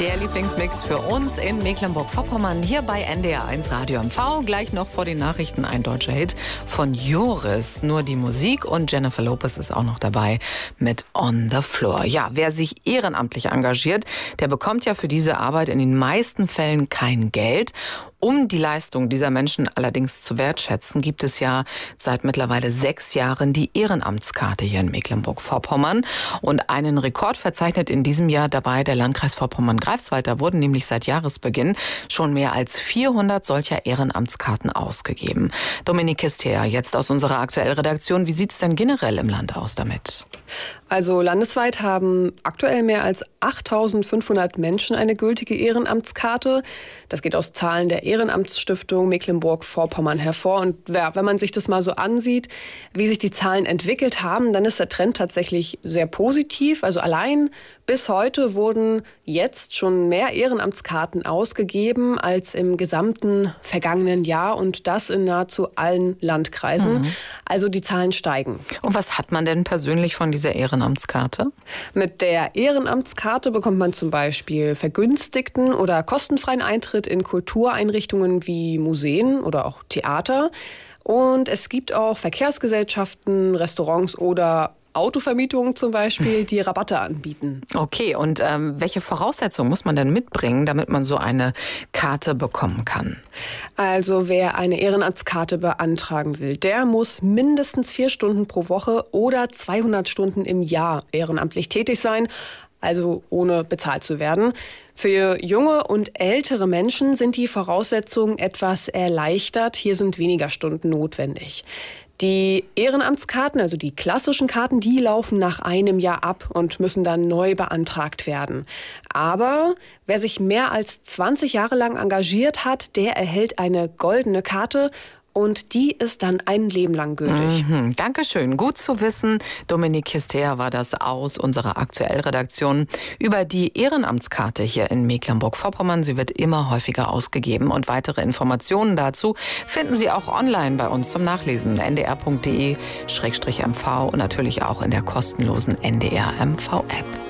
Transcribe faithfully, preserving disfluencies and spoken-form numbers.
Der Lieblingsmix für uns in Mecklenburg-Vorpommern hier bei N D R eins Radio M V. Gleich noch vor den Nachrichten ein deutscher Hit von Joris. Nur die Musik und Jennifer Lopez ist auch noch dabei mit On the Floor. Ja, wer sich ehrenamtlich engagiert, der bekommt ja für diese Arbeit in den meisten Fällen kein Geld. Um die Leistung dieser Menschen allerdings zu wertschätzen, gibt es ja seit mittlerweile sechs Jahren die Ehrenamtskarte hier in Mecklenburg-Vorpommern. Und einen Rekord verzeichnet in diesem Jahr dabei der Landkreis Vorpommern-Greifswald. Da wurden nämlich seit Jahresbeginn schon mehr als vierhundert solcher Ehrenamtskarten ausgegeben. Dominik Kistea, jetzt aus unserer Aktuellredaktion. Wie sieht es denn generell im Land aus damit? Also landesweit haben aktuell mehr als achttausendfünfhundert Menschen eine gültige Ehrenamtskarte. Das geht aus Zahlen der Ehrenamtsstiftung Mecklenburg-Vorpommern hervor. Und ja, wenn man sich das mal so ansieht, wie sich die Zahlen entwickelt haben, dann ist der Trend tatsächlich sehr positiv. Also allein bis heute wurden jetzt schon mehr Ehrenamtskarten ausgegeben als im gesamten vergangenen Jahr und das in nahezu allen Landkreisen. Mhm. Also die Zahlen steigen. Und was hat man denn persönlich von dieser Ehrenamtskarte? Mit der Ehrenamtskarte bekommt man zum Beispiel vergünstigten oder kostenfreien Eintritt in Kultureinrichtungen wie Museen oder auch Theater. Und es gibt auch Verkehrsgesellschaften, Restaurants oder Autovermietungen zum Beispiel, die Rabatte anbieten. Okay, und ähm, welche Voraussetzungen muss man denn mitbringen, damit man so eine Karte bekommen kann? Also wer eine Ehrenamtskarte beantragen will, der muss mindestens vier Stunden pro Woche oder zweihundert Stunden im Jahr ehrenamtlich tätig sein, also ohne bezahlt zu werden. Für junge und ältere Menschen sind die Voraussetzungen etwas erleichtert. Hier sind weniger Stunden notwendig. Die Ehrenamtskarten, also die klassischen Karten, die laufen nach einem Jahr ab und müssen dann neu beantragt werden. Aber wer sich mehr als zwanzig Jahre lang engagiert hat, der erhält eine goldene Karte. Und die ist dann ein Leben lang gültig. Mhm, Dankeschön. Gut zu wissen. Dominik Kistea war das aus unserer Aktuellredaktion über die Ehrenamtskarte hier in Mecklenburg-Vorpommern. Sie wird immer häufiger ausgegeben und weitere Informationen dazu finden Sie auch online bei uns zum Nachlesen. n d r punkt d e slash m v und natürlich auch in der kostenlosen N D R M V App.